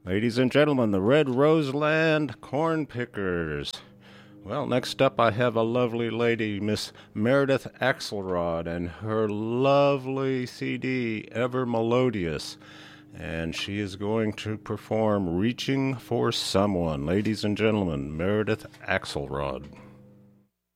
Ladies and gentlemen, the Red Roseland Corn Pickers. Well, next up I have a lovely lady, Miss Meredith Axelrod, and her lovely CD, Ever Melodious. And she is going to perform Reaching for Someone. Ladies and gentlemen, Meredith Axelrod.